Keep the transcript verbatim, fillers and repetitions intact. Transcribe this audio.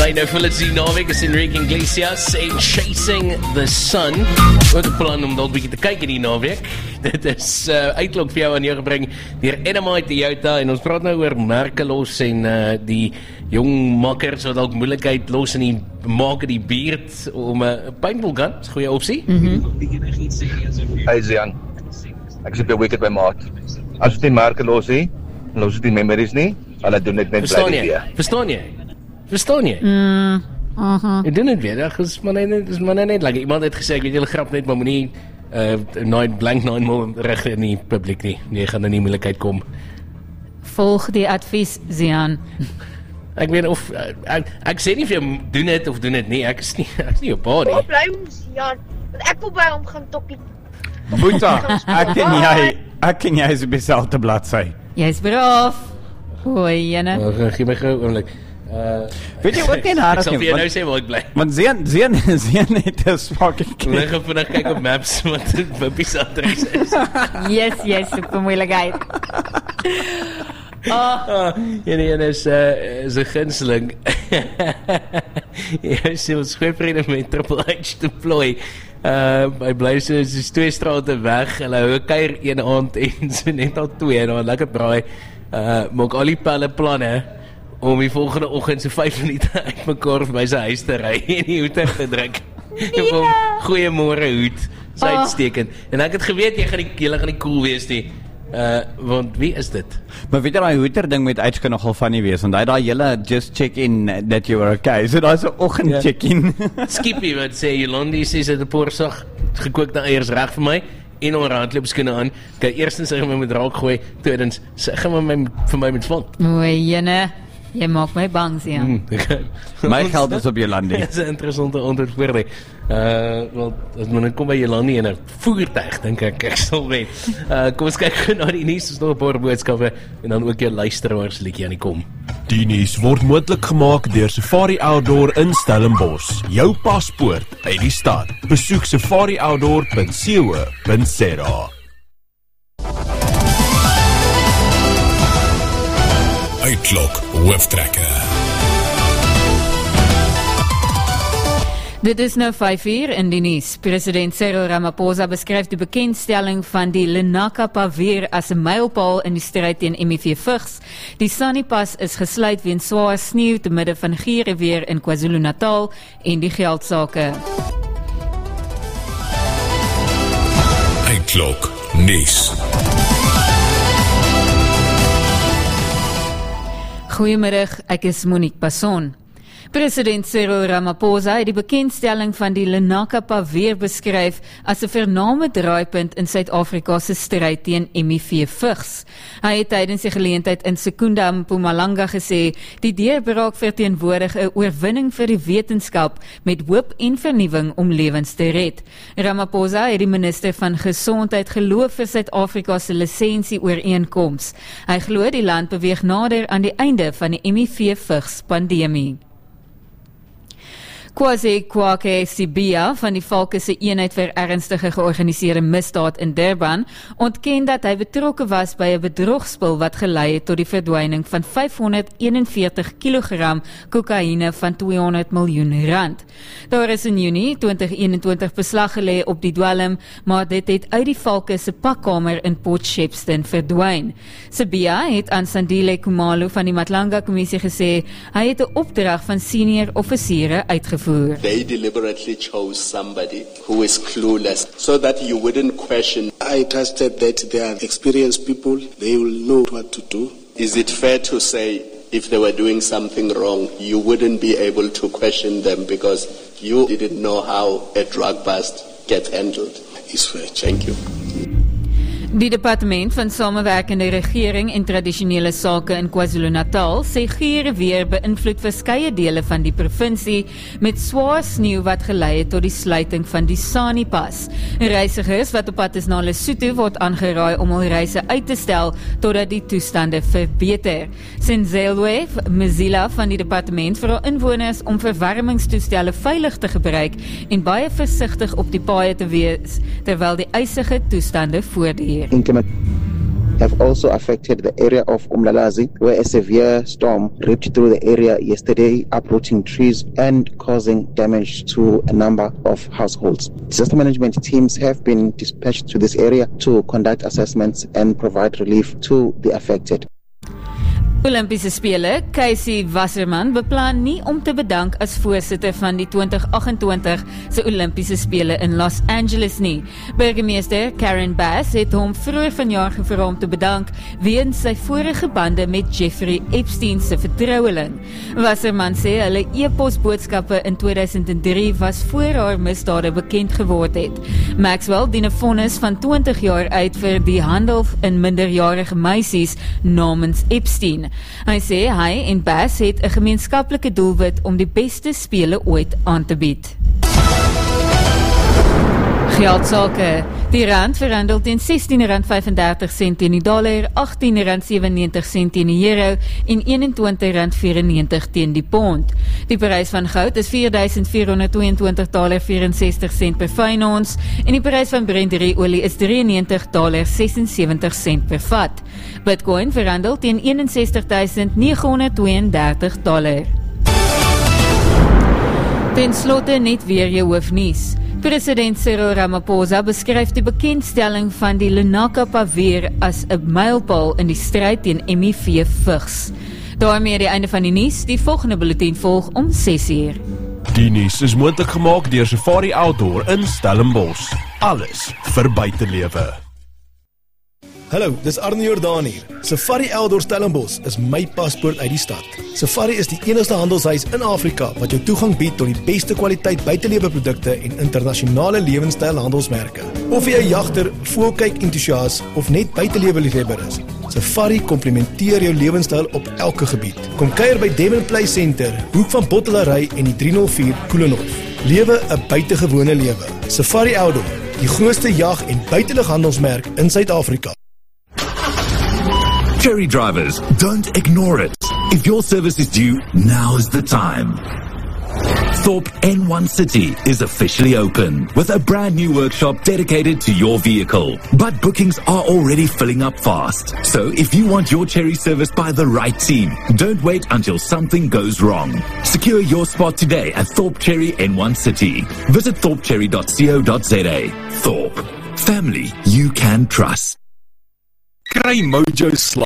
Right, nou vir die naweek is Enrique Iglesias en Chasing the Sun. Wat 'n plan om dalk 'n bietjie te kyk in die naweek. Dit is uh, uitklok vir jou aan jou gebring deur Enemite Toyota en ons praat nou oor merke los en uh, die jong makkers wat dalk moeilikheid los in die maak in die buurt om 'n uh, paintball gun, is 'n goeie opsie. Mhm. Hey Zian, ek sê by Wicked by Maat. As jy die merke los hê, los jy die memories nie, hulle doen dit net Verstaan bly jy? weer. Verstaan jy? Verstaan jy? Mm, uh-huh. Ek doen dit weer, dat is maar net, is maar net, like, iemand het gesê, ek weet julle grap net, maar moenie uh, nine, blank nine mal rig in die publiek nie, nee, gaan in die moeilikheid kom. Volg die advies, Zian. Ek weet of, uh, ek, ek sê nie vir jou, doen dit of doen dit nie, ek is nie, ek is nie jou pa nie. Waar bly ons, Jan? Want ek wil by hom gaan tokkie. Boeta, ek en jy, ek en jy is op dieselfde bladsy. Jy is braaf. Hoi, Jenne. Uh, Gee my gou oomlik. Uh, Weet jy ook nie narig Ek sal nie, vir jou nou want- sê waar ek bly. Want Zian, Zian, Zian het 'n swakke Ek knie. gaan vandag kyk op maps wat Wimpie se adres is. Yes, yes, super moeilikheid. Oh, Ah, Jene, jene is, uh, is 'n gunsteling. Jy sê ons goeie vriende met Triple H deploy. Uh, hy bly so, soos twee strate weg. Hulle hou 'n kuier een aand en so net al twee en dan lekker braai. Uh, maak al die pelle planne om die volgende oggend so vyf minute uitmekaar by sy huis te ry en die hoed te druk. En hom goeiemôre hoed. Sy Oh. uitstekend. En ek het geweet jy gaan nie julle gaan nie cool wees nie. Uh, want wie is dit? Maar weet jy, daai hoeter ding met H kan nogal funny wees, want hy daai hele just check in that you are okay. So daai is 'n oggend Ja. check-in. Skippy wat sê Jolandi sê sy het 'n porsag gekookte eiers reg vir my en haar hardloopskoene aan. Kyk, eerstens sy gaan my met raak gooi, tweedens sy gaan my vir my met vond. hoi, Jenne. Jy maak my bang, Zian. Hmm. My geld is op Jolandi. Dit is 'n interessante antwoord vir my. Uh, wel, as men kom by Jolandi in 'n voertuig, dink ek ek sal wen. Uh, kom ons kyk gou na die nuus, ons nog 'n paar boodskappe en dan ook jou luisteraars liedjie aan die kom. Die nuus word moontlik gemaak deur Safari Outdoor in Stellenbosch. Jou paspoort uit die stad. Besoek safari outdoor punt co punt za. Uitklok hooftrekker. Dit is nou vyf uur in die nuus. President Cyril Ramaphosa beskryf die bekendstelling van die Lenakapavier as 'n mylpaal in die stryd teen M I V vigs. Die Sanipas is gesluit weens swaar sneeu te midde van giere weer in KwaZulu-Natal en die geldsaake. Uitklok nuus. Goeiemiddag, ek is Monique Passon. President Cyril Ramaphosa het die bekendstelling van die Lenakapavier beskryf as 'n vername draaipunt in Suid-Afrika se stryd teen M I V vigs. Hy het tydens die geleentheid in Secunda Mpumalanga gesê, die deurbraak verteenwoordig 'n oorwinning vir die wetenskap met hoop en vernuwing om lewens te red. Ramaphosa het die minister van Gesondheid geloof vir Suid-Afrika se lisensie-ooreenkoms. Hy glo die land beweeg nader aan die einde van die M I V vigs pandemie. Kwasi Kwake Sibia van die Valke se eenheid vir ernstige georganiseerde misdaad in Durban ontken dat hy betrokke was by 'n bedrogspel wat gelei het tot die verdwyning van vyfhonderdeenenveertig kilogram kokaine van tweehonderd miljoen rand. Daar is in Junie twintig eenentwintig beslag gelê op die dwelm, maar dit het uit die Valke se pakkamer in Port Shepstone verdwyn. Sibia het aan Sandile Khumalo van die Matlanga Kommissie gesê hy het 'n opdrag van senior offisiere uitgevoer. They deliberately chose somebody who is clueless so that you wouldn't question. I trusted that they are experienced people, they will know what to do. Is it fair to say if they were doing something wrong, you wouldn't be able to question them because you didn't know how a drug bust gets handled? It's fair. Thank you. Die Departement van Samewerkende Regering en Tradisionele Sake in KwaZulu-Natal sê giere weer beïnvloed verskeie dele van die provinsie met swaar sneeu wat gelei het tot die sluiting van die Sanipas. Reisigers wat op pad is na Lesotho word aangeraai om hul reise uit te stel totdat die toestande verbeter. Senzelwe Mzila van die departement vra inwoners om verwarmingstoestelle veilig te gebruik en baie versigtig op die paaie te wees terwyl die eisige toestande voortduur. have also affected the area of Umlalazi, where a severe storm ripped through the area yesterday, uprooting trees and causing damage to a number of households. Disaster management teams have been dispatched to this area to conduct assessments and provide relief to the affected. Olympiese Spele, Casey Wasserman, beplan nie om te bedank as voorsitter van die twintig agt-en-twintig se Olympiese Spele in Los Angeles nie. Burgemeester Karen Bass het hom vroeër vanjaar gevra om te bedank weens sy vorige bande met Jeffrey Epstein se vertroueling. Wasserman sê hulle e-pos boodskappe in tweeduisend drie was voor haar misdade bekend geword het. Maxwell dien 'n vonnis van twintig jaar uit vir die handel in minderjarige meisies namens Epstein. Hy sê hy en Bass het 'n gemeenskaplike doelwit om die beste spele ooit aan te bied. Geldsake. Die rand verhandel teen sestien rand vyf-en-dertig sent teen die dollar, agttien rand sewe-en-negentig sent teen die euro en eenentwintig rand vyf-en-negentig teen die pond. Die prys van goud is vier duisend vier honderd tweeëntwintig dollar vyf-en-sestig sent per fyn ons en die prys van Brent drie olie is drie en negentig dollar sesensewentig sent per vat. Bitcoin verhandel teen eenensestig duisend negehonderd tweeëndertig dollar. Ten slotte net weer jou hoofnuus. President Cyril Ramaphosa beskryf die bekendstelling van die Lenakapavier as 'n mylpaal in die stryd teen M I V-vigs. Daarmee die einde van die nuus, die volgende bulletin volg om ses uur. Die nuus is moontlik gemaak deur Safari Outdoor in Stellenbosch. Alles vir buitelewe. Hallo, dis Arnie Jordaan hier. Safari Outdoor Stellenbosch is my paspoort uit die stad. Safari is die enigste handelshuis in Afrika wat jou toegang bied tot die beste kwaliteit buitelewe produkte en internasionale lewenstyl handelsmerke. Of jy 'n jagter, voelkyk entoesias of net buitelewe liefhebber is, Safari komplementeer jou lewenstyl op elke gebied. Kom kuier by Devon Play Center, hoek van Bottelary en die drie nul vier Koelenhof. Lewe 'n buitengewone lewe. Safari Outdoor, die grootste jag- en buitelighandelsmerk in Suid-Afrika. Cherry drivers, don't ignore it. If your service is due, now is the time. Thorpe N one City is officially open with a brand new workshop dedicated to your vehicle. But bookings are already filling up fast. So if you want your Cherry service by the right team, don't wait until something goes wrong. Secure your spot today at Thorpe Cherry N one City. Visit thorpe cherry dot co dot za. Thorpe. Family you can trust. Kry Mojo slap